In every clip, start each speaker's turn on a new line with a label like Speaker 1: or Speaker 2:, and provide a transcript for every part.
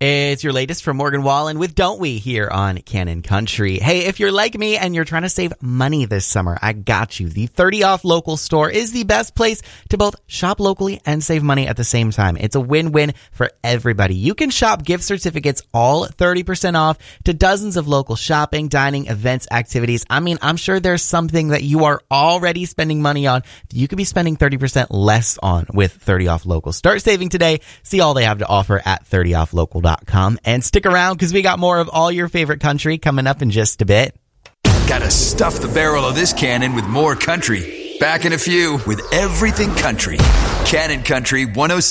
Speaker 1: It's your latest from Morgan Wallen with Don't We here on Cannon Country. Hey, if you're like me and you're trying to save money this summer, I got you. The 30 Off Local store is the best place to both shop locally and save money at the same time. It's a win-win for everybody. You can shop gift certificates all 30% off to dozens of local shopping, dining, events, activities. I mean, I'm sure there's something that you are already spending money on you could be spending 30% less on with 30 Off Local. Start saving today. See all they have to offer at 30offlocal.com. And stick around because we got more of all your favorite country coming up in just a bit.
Speaker 2: Gotta stuff the barrel of this cannon with more country. Back in a few with Everything Country. Cannon Country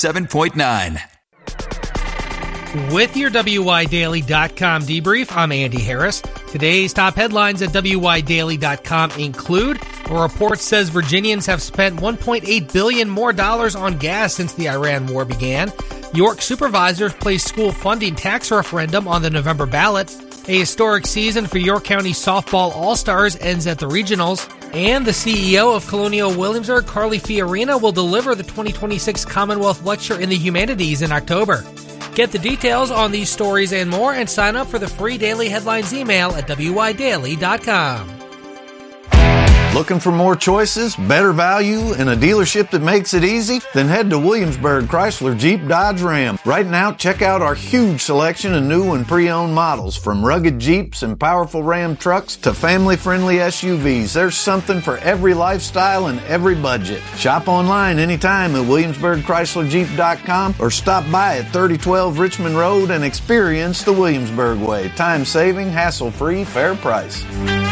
Speaker 2: 107.9.
Speaker 3: With your WYDaily.com debrief, I'm Andy Harris. Today's top headlines at WYDaily.com include a report says Virginians have spent $1.8 billion more on gas since the Iran war began. York supervisors place school funding tax referendum on the November ballot. A historic season for York County Softball All-Stars ends at the regionals. And the CEO of Colonial Williamsburg, Carly Fiorina, will deliver the 2026 Commonwealth Lecture in the Humanities in October. Get the details on these stories and more and sign up for the free daily headlines email at WYDaily.com.
Speaker 4: Looking for more choices, better value, and a dealership that makes it easy? Then head to Williamsburg Chrysler Jeep Dodge Ram. Right now, check out our huge selection of new and pre-owned models, from rugged Jeeps and powerful Ram trucks to family-friendly SUVs. There's something for every lifestyle and every budget. Shop online anytime at WilliamsburgChryslerJeep.com or stop by at 3012 Richmond Road and experience the Williamsburg way. Time-saving, hassle-free, fair price.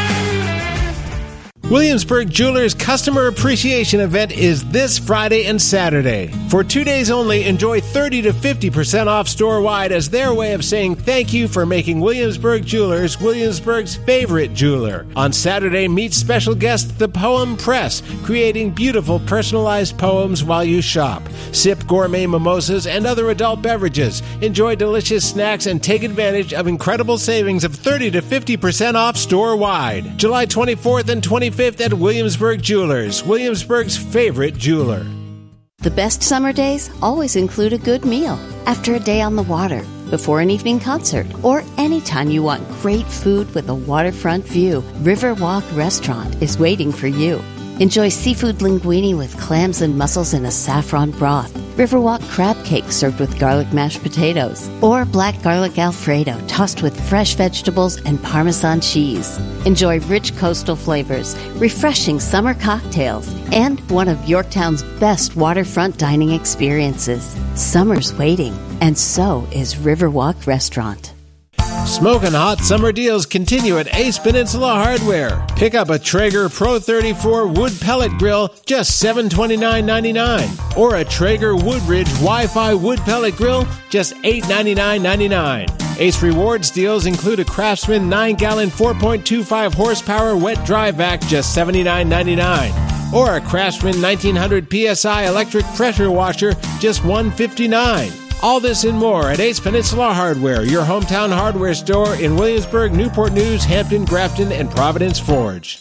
Speaker 5: Williamsburg Jewelers Customer Appreciation Event is this Friday and Saturday. For 2 days only, enjoy 30 to 50% off store-wide as their way of saying thank you for making Williamsburg Jewelers Williamsburg's favorite jeweler. On Saturday, meet special guest The Poem Press, creating beautiful personalized poems while you shop. Sip gourmet mimosas and other adult beverages. Enjoy delicious snacks and take advantage of incredible savings of 30 to 50% off store-wide. July 24th and 25th at Williamsburg Jewelers, Williamsburg's favorite jeweler.
Speaker 6: The best summer days always include a good meal. After a day on the water, before an evening concert, or anytime you want great food with a waterfront view, Riverwalk Restaurant is waiting for you. Enjoy seafood linguine with clams and mussels in a saffron broth, Riverwalk crab cake served with garlic mashed potatoes, or black garlic Alfredo tossed with fresh vegetables and Parmesan cheese. Enjoy rich coastal flavors, refreshing summer cocktails, and one of Yorktown's best waterfront dining experiences. Summer's waiting, and so is Riverwalk Restaurant.
Speaker 5: Smoking hot summer deals continue at Ace Peninsula Hardware. Pick up a Traeger Pro 34 wood pellet grill, just $729.99. Or a Traeger Woodridge Wi-Fi wood pellet grill, just $899.99. Ace Rewards deals include a Craftsman 9-gallon 4.25 horsepower wet dry vac, just $79.99. Or a Craftsman 1900 PSI electric pressure washer, just $159. All this and more at Ace Peninsula Hardware, your hometown hardware store in Williamsburg, Newport News, Hampton, Grafton, and Providence Forge.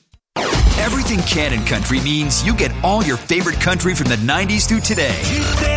Speaker 2: Everything Cannon Country means you get all your favorite country from the 90s through today.